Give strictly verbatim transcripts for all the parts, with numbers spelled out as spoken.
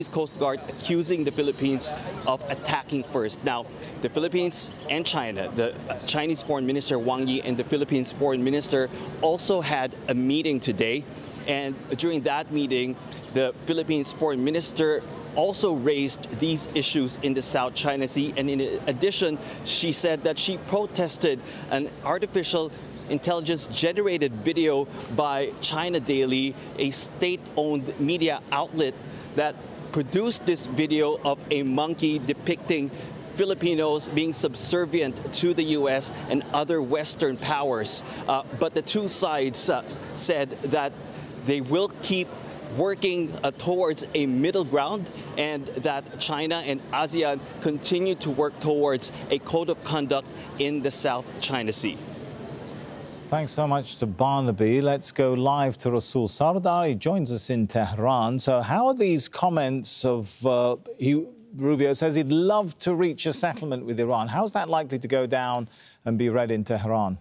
Coast Guard accusing the Philippines of attacking first. Now, the Philippines and China, the Chinese Foreign Minister Wang Yi and the Philippines Foreign Minister also had a meeting today. And during that meeting, the Philippines Foreign Minister also raised these issues in the South China Sea. And in addition, she said that she protested an artificial intelligence-generated video by China Daily, a state-owned media outlet that produced this video of a monkey depicting Filipinos being subservient to the U S and other Western powers. Uh, but the two sides uh, said that they will keep working uh, towards a middle ground, and that China and ASEAN continue to work towards a code of conduct in the South China Sea. Thanks so much to Barnaby. Let's go live to Rasul Sardar. He joins us in Tehran. So how are these comments of uh, he, Rubio says he'd love to reach a settlement with Iran? How's that likely to go down and be read in Tehran?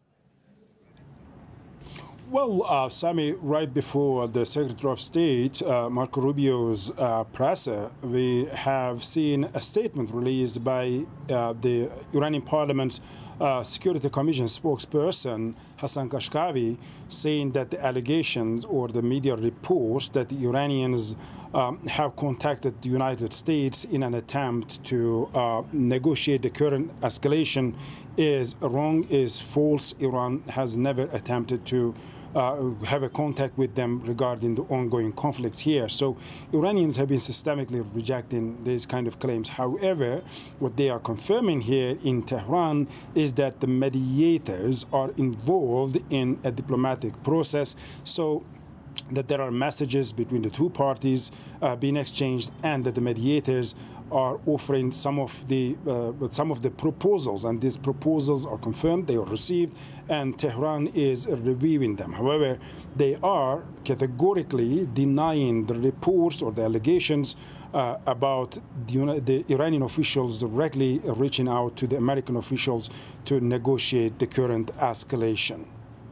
Well, uh, Sami, right before the Secretary of State, uh, Marco Rubio's uh, presser, we have seen a statement released by uh, the Iranian Parliament's uh, Security Commission spokesperson, Hassan Kashkavi, saying that the allegations or the media reports that the Iranians um, have contacted the United States in an attempt to uh, negotiate the current escalation is wrong, is false. Iran has never attempted to Uh, have a contact with them regarding the ongoing conflicts here. So Iranians have been systemically rejecting these kind of claims. However, what they are confirming here in Tehran is that the mediators are involved in a diplomatic process, so that there are messages between the two parties uh, being exchanged, and that the mediators are offering some of the uh, some of the proposals, and these proposals are confirmed, they are received, and Tehran is reviewing them. However, they are categorically denying the reports or the allegations uh, about the, the Iranian officials directly reaching out to the American officials to negotiate the current escalation.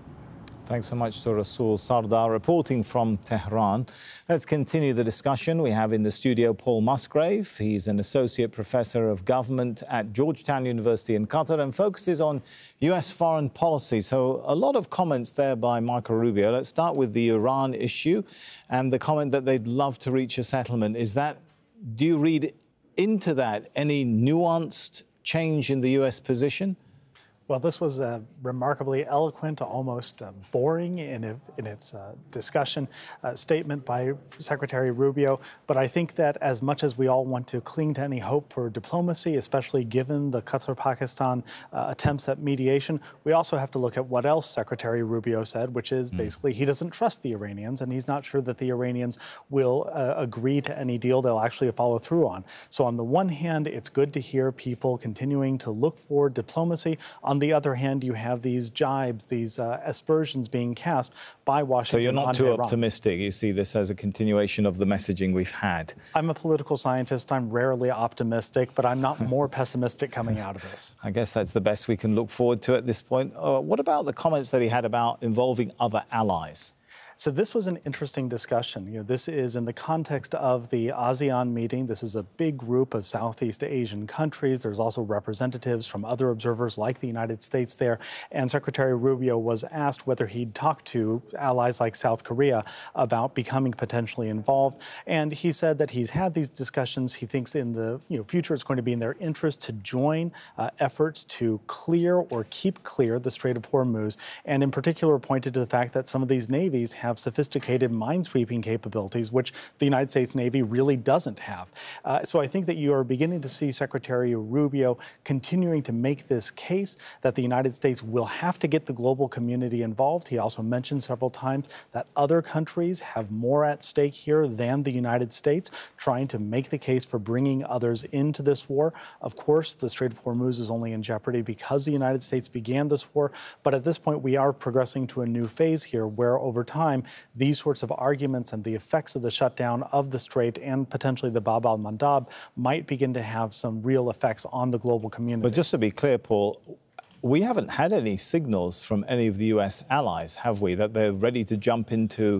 Thanks so much to Rasul Sardar reporting from Tehran. Let's continue the discussion. We have in the studio Paul Musgrave. He's an associate professor of government at Georgetown University in Qatar and focuses on U S foreign policy. So a lot of comments there by Marco Rubio. Let's start with the Iran issue and the comment that they'd love to reach a settlement. Is that, do you read into that any nuanced change in the U S position? Well, this was a remarkably eloquent, almost uh, boring in, it, in its uh, discussion uh, statement by Secretary Rubio. But I think that as much as we all want to cling to any hope for diplomacy, especially given the Qatar-Pakistan uh, attempts at mediation, we also have to look at what else Secretary Rubio said, which is mm. basically he doesn't trust the Iranians, and he's not sure that the Iranians will uh, agree to any deal they'll actually follow through on. So on the one hand, it's good to hear people continuing to look for diplomacy. On the other hand, you have these jibes, these uh, aspersions being cast by Washington. So you're not on too Tehran. optimistic. You see this as a continuation of the messaging we've had. I'm a political scientist. I'm rarely optimistic, but I'm not more pessimistic coming out of this. I guess that's the best we can look forward to at this point. Uh, what about the comments that he had about involving other allies? So this was an interesting discussion. You know, this is in the context of the ASEAN meeting. This is a big group of Southeast Asian countries. There's also representatives from other observers like the United States there. And Secretary Rubio was asked whether he'd talked to allies like South Korea about becoming potentially involved. And he said that he's had these discussions. He thinks in the you know, future it's going to be in their interest to join uh, efforts to clear or keep clear the Strait of Hormuz. And in particular pointed to the fact that some of these navies have have sophisticated minesweeping capabilities, which the United States Navy really doesn't have. Uh, so I think that you are beginning to see Secretary Rubio continuing to make this case that the United States will have to get the global community involved. He also mentioned several times that other countries have more at stake here than the United States, trying to make the case for bringing others into this war. Of course, the Strait of Hormuz is only in jeopardy because the United States began this war. But at this point, we are progressing to a new phase here where over time, these sorts of arguments and the effects of the shutdown of the Strait and potentially the Bab al-Mandab might begin to have some real effects on the global community. But just to be clear, Paul, we haven't had any signals from any of the U S allies, have we, that they're ready to jump into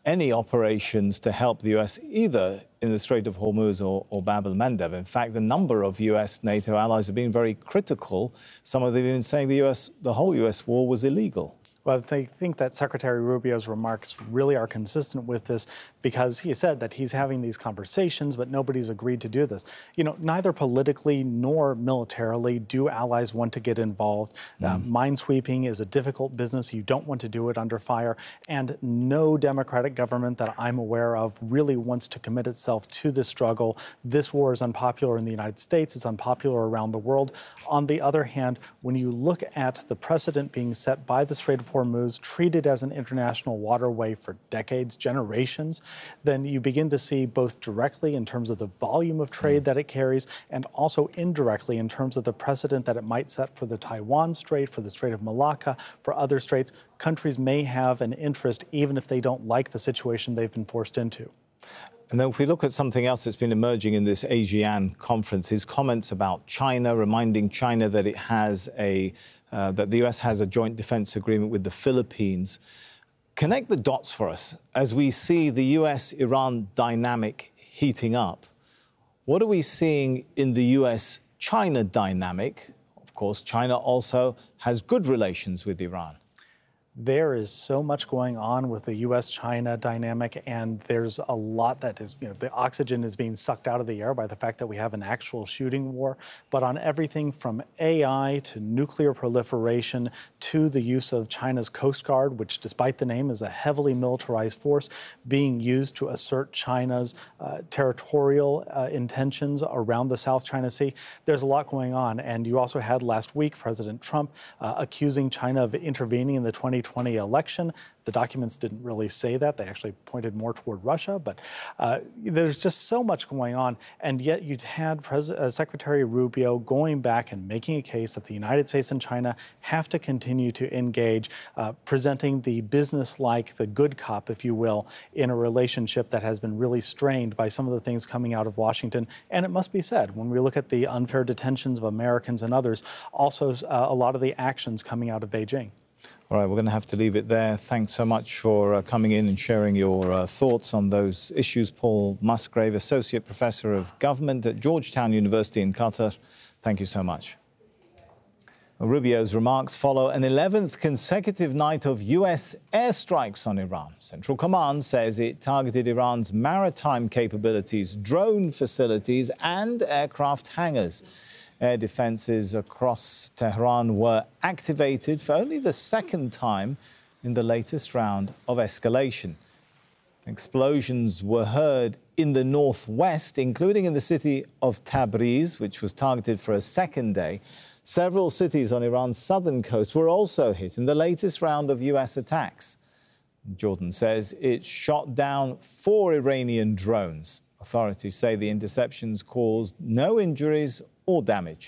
any operations to help the U S either in the Strait of Hormuz or, or Bab el-Mandeb. In fact, a number of U S NATO allies have been very critical. Some of them have been saying the U S, the whole U S war was illegal. Well, I think that Secretary Rubio's remarks really are consistent with this because he said that he's having these conversations, but nobody's agreed to do this. You know, neither politically nor militarily do allies want to get involved. Mm. Uh, minesweeping is a difficult business. You don't want to do it under fire. And no democratic government that I'm aware of really wants to commit itself to this struggle. This war is unpopular in the United States. It's unpopular around the world. On the other hand, when you look at the precedent being set by the Strait of Hormuz, treated as an international waterway for decades, generations, then you begin to see both directly in terms of the volume of trade mm. that it carries and also indirectly in terms of the precedent that it might set for the Taiwan Strait, for the Strait of Malacca, for other straits. Countries may have an interest even if they don't like the situation they've been forced into. And then if we look at something else that's been emerging in this ASEAN conference, his comments about China, reminding China that it has a, uh, that the U S has a joint defense agreement with the Philippines. Connect the dots for us as we see the U S Iran dynamic heating up. What are we seeing in the U S China dynamic? Of course, China also has good relations with Iran. There is so much going on with the U S China dynamic, and there's a lot that is, you know, the oxygen is being sucked out of the air by the fact that we have an actual shooting war. But on everything from A I to nuclear proliferation to the use of China's Coast Guard, which despite the name is a heavily militarized force being used to assert China's uh, territorial uh, intentions around the South China Sea, there's a lot going on. And you also had last week President Trump uh, accusing China of intervening in the twenty twenty election. The documents didn't really say that. They actually pointed more toward Russia. But uh, there's just so much going on. And yet you had Pres uh, Secretary Rubio going back and making a case that the United States and China have to continue to engage, uh, presenting the business-like, the good cop, if you will, in a relationship that has been really strained by some of the things coming out of Washington. And it must be said, when we look at the unfair detentions of Americans and others, also uh, a lot of the actions coming out of Beijing. All right, we're going to have to leave it there. Thanks so much for uh, coming in and sharing your uh, thoughts on those issues. Paul Musgrave, Associate Professor of Government at Georgetown University in Qatar. Thank you so much. Rubio's remarks follow an eleventh consecutive night of U S airstrikes on Iran. Central Command says it targeted Iran's maritime capabilities, drone facilities and aircraft hangars. Air defences across Tehran were activated for only the second time in the latest round of escalation. Explosions were heard in the northwest, including in the city of Tabriz, which was targeted for a second day. Several cities on Iran's southern coast were also hit in the latest round of U S attacks. Jordan says it shot down four Iranian drones. Authorities say the interceptions caused no injuries or damage.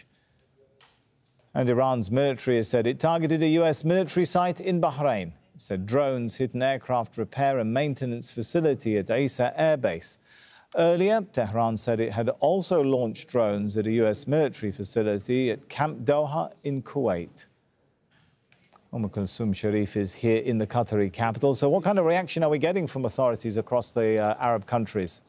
And Iran's military has said it targeted a U S military site in Bahrain. It said drones hit an aircraft repair and maintenance facility at Isa Air Base. Earlier, Tehran said it had also launched drones at a U S military facility at Camp Doha in Kuwait. Umm Kulthum Sharif is here in the Qatari capital. So what kind of reaction are we getting from authorities across the uh, Arab countries?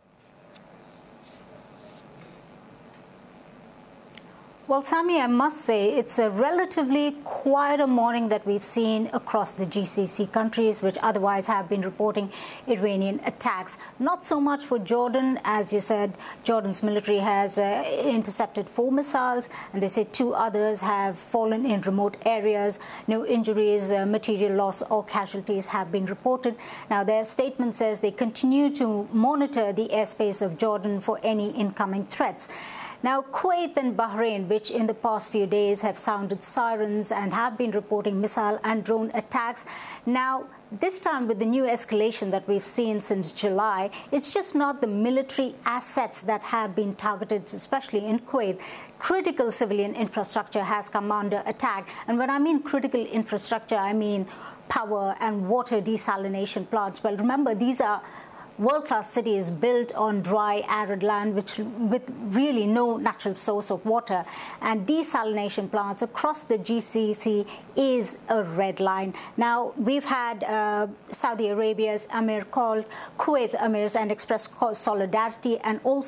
Well, Sami, I must say it's a relatively quieter morning that we've seen across the G C C countries, which otherwise have been reporting Iranian attacks. Not so much for Jordan. As you said, Jordan's military has uh, intercepted four missiles, and they say two others have fallen in remote areas. No injuries, uh, material loss or casualties have been reported. Now, their statement says they continue to monitor the airspace of Jordan for any incoming threats. Now, Kuwait and Bahrain, which in the past few days have sounded sirens and have been reporting missile and drone attacks, now, this time with the new escalation that we've seen since July, it's just not the military assets that have been targeted, especially in Kuwait. Critical civilian infrastructure has come under attack. And when I mean critical infrastructure, I mean power and water desalination plants. Well, remember, these are world-class cities built on dry, arid land, which with really no natural source of water. And desalination plants across the G C C is a red line. Now, we've had uh, Saudi Arabia's Emir called Kuwait Emirs and expressed solidarity, and also